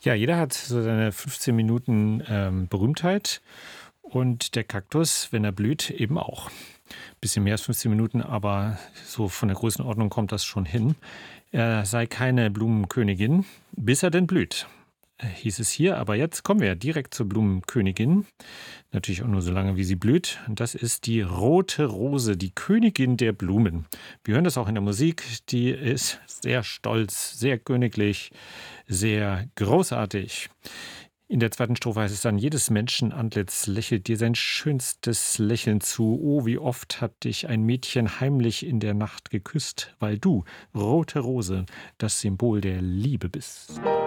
Ja, jeder hat so seine 15 Minuten Berühmtheit und der Kaktus, wenn er blüht, eben auch. Bisschen mehr als 15 Minuten, aber so von der Größenordnung kommt das schon hin. Er sei keine Blumenkönigin, bis er denn blüht, hieß es hier. Aber jetzt kommen wir direkt zur Blumenkönigin. Natürlich auch nur so lange, wie sie blüht. Und das ist die rote Rose, die Königin der Blumen. Wir hören das auch in der Musik. Die ist sehr stolz, sehr königlich, sehr großartig. In der zweiten Strophe heißt es dann: Jedes Menschenantlitz lächelt dir sein schönstes Lächeln zu. Oh, wie oft hat dich ein Mädchen heimlich in der Nacht geküsst, weil du, rote Rose, das Symbol der Liebe bist.